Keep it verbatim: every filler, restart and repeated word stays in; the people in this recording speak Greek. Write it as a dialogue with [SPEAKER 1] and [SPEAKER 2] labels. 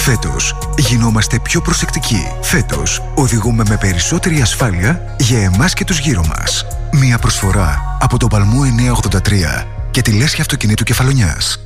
[SPEAKER 1] Φέτος γινόμαστε πιο προσεκτικοί. Φέτος οδηγούμε με περισσότερη ασφάλεια για εμάς και τους γύρω μας. Μια προσφορά από τον Παλμό εννιακόσια ογδόντα τρία και τη λέσχη αυτοκινήτου Κεφαλονιάς.